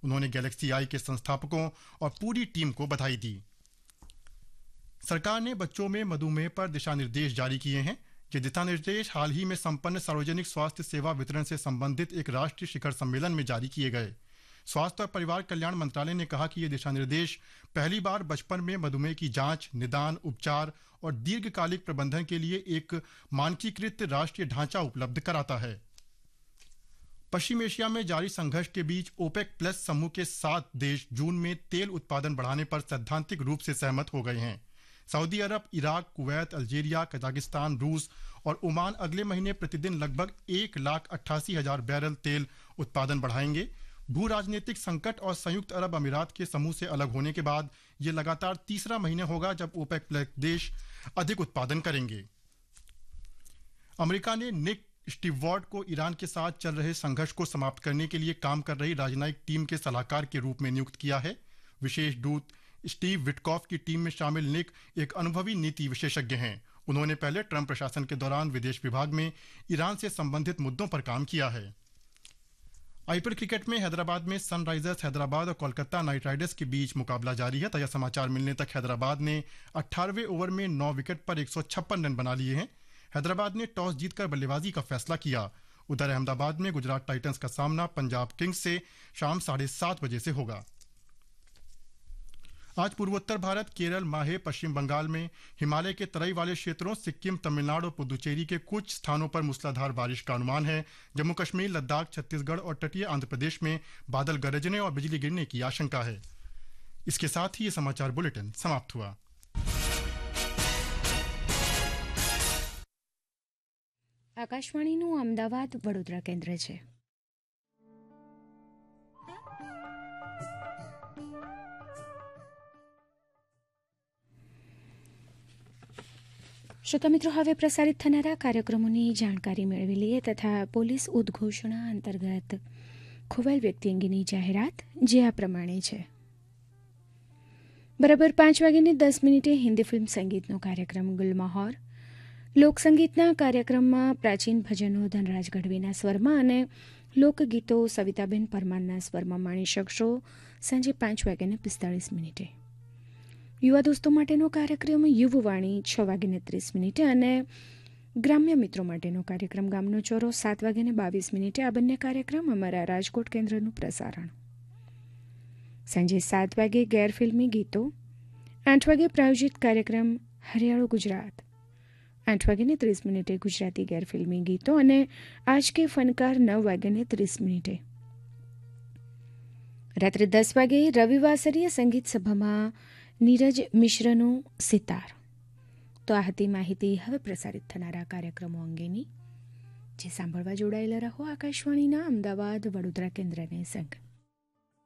उन्होंने गैलेक्सी आई के संस्थापकों और पूरी टीम को बधाई दी। सरकार ने बच्चों में मधुमेह पर दिशा निर्देश जारी किए हैं। ये दिशा निर्देश हाल ही में संपन्न सार्वजनिक स्वास्थ्य सेवा वितरण से संबंधित एक राष्ट्रीय शिखर सम्मेलन में जारी किए गए। स्वास्थ्य और परिवार कल्याण मंत्रालय ने कहा कि ये दिशा निर्देश पहली बार बचपन में मधुमेह की जांच, निदान, उपचार और दीर्घकालिक प्रबंधन के लिए एक मानकीकृत राष्ट्रीय ढांचा उपलब्ध कराता है। पश्चिम एशिया में जारी संघर्ष के बीच ओपेक प्लस समूह के 7 देश जून में तेल उत्पादन बढ़ाने पर सैद्धांतिक रूप से सहमत हो गए हैं। सऊदी अरब, इराक, कुवैत, अल्जीरिया, कजाकिस्तान, रूस और ओमान अगले महीने प्रतिदिन लगभग 1,88,000 बैरल तेल उत्पादन बढ़ाएंगे। भू राजनीतिक संकट और संयुक्त अरब अमीरात के समूह से अलग होने के बाद यह लगातार तीसरा महीना होगा जब ओपेक प्लस देश अधिक उत्पादन करेंगे। अमेरिका ने निक स्टीववार्ड को ईरान के साथ चल रहे संघर्ष को समाप्त करने के लिए काम कर रही राजनयिक टीम के सलाहकार के रूप में नियुक्त किया है। विशेष दूत स्टीव विटकॉफ की टीम में शामिल निक एक अनुभवी नीति विशेषज्ञ हैं। उन्होंने पहले ट्रंप प्रशासन के दौरान विदेश विभाग में ईरान से संबंधित मुद्दों पर काम किया है। आईपीएल क्रिकेट में हैदराबाद में सनराइजर्स हैदराबाद और कोलकाता नाइट राइडर्स के बीच मुकाबला जारी है। ताजा समाचार मिलने तक हैदराबाद ने 18वें ओवर में 9 विकेट पर 156 रन बना लिए हैं। हैदराबाद ने टॉस जीतकर बल्लेबाजी का फैसला किया। उधर अहमदाबाद में गुजरात टाइटंस का सामना पंजाब किंग्स से शाम 7:30 बजे से होगा। आज पूर्वोत्तर भारत, केरल, माहे, पश्चिम बंगाल में हिमालय के तराई वाले क्षेत्रों, सिक्किम, तमिलनाडु और पुदुचेरी के कुछ स्थानों पर मूसलाधार बारिश का अनुमान है। जम्मू कश्मीर, लद्दाख, छत्तीसगढ़ और तटीय आंध्र प्रदेश में बादल गरजने और बिजली गिरने की आशंका है। इसके साथ ही ये समाचार बुलेटिन समाप्त हुआ। આકાશવાણીનું અમદાવાદ વડોદરા કેન્દ્ર છે। શ્રોતા મિત્રો, હવે પ્રસારિત થનારા કાર્યક્રમોની જાણકારી મેળવી લઈએ તથા પોલીસ ઉદ્ઘોષણા અંતર્ગત ખોવાયેલ વ્યક્તિ અંગેની જાહેરાત જે આ પ્રમાણે છે। બરાબર 5:10 હિન્દી ફિલ્મ સંગીતનો કાર્યક્રમ ગુલમહોર। લોકસંગીતના કાર્યક્રમમાં પ્રાચીન ભજનો ધનરાજ ગઢવીના સ્વરમાં અને લોકગીતો સવિતાબેન પરમારના સ્વરમાં માણી શકશો સાંજે 5:45। યુવા દોસ્તો માટેનો કાર્યક્રમ યુવવાણી 6:30 અને ગ્રામ્ય મિત્રો માટેનો કાર્યક્રમ ગામનો ચોરો 7:22। આ બંને કાર્યક્રમ અમારા રાજકોટ કેન્દ્રનું પ્રસારણ। સાંજે 7 વાગે ગેરફિલ્મી ગીતો, 8 વાગે પ્રાયોજિત કાર્યક્રમ હરિયાળો ગુજરાત, 8:30 ગુજરાતી ગેરફિલ્મી ગીતો અને આજ કે ફનકાર 9:30। રાત્રે 10 વાગે રવિવાસરીય સંગીત સભામાં નીરજ મિશ્રનું સિતાર। તો આ હતી માહિતી હવે પ્રસારિત થનારા કાર્યક્રમો અંગેની, જે સાંભળવા જોડાયેલા રહો આકાશવાણીના અમદાવાદ વડોદરા કેન્દ્રને સંગ।